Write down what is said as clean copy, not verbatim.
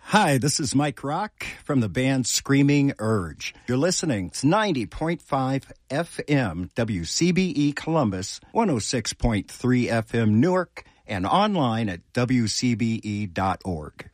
Hi, this is Mike Rock from the band Screaming Urge. You're listening to 90.5 FM WCBE Columbus, 106.3 FM Newark, and online at WCBE.org.